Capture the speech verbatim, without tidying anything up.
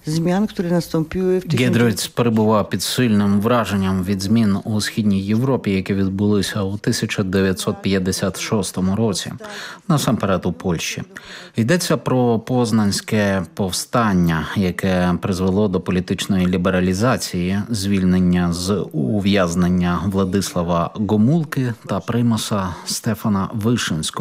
zmian, które nastąpiły w Гедройц перебував під сильним враженням від змін у Східній Європі, які відбулися у тисяча дев'ятсот п'ятдесят шостому році, насамперед у Польщі. Йдеться про Познанське повстання, яке призвело до політичної лібералізації, звільнення з ув'язнення Владислава Гомулки та примуса Стефана Вишинського.